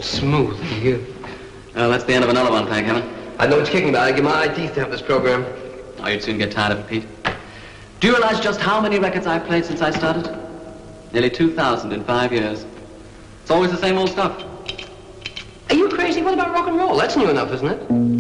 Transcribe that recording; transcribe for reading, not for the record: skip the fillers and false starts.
smooth. Thank you. Well, that's the end of another one, thank heaven. I know what you're kicking about. I give my ID to have this program. Oh, you'd soon get tired of it, Pete. Do you realize just how many records I've played since I started? Nearly 2,000 in 5 years. It's always the same old stuff. Are you crazy? What about rock and roll? That's new enough, isn't it?